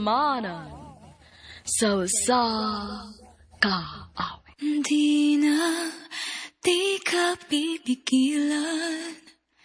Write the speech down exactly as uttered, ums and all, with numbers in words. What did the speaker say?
kayamanan sa usa ka awit. Di na, di ka pipigilan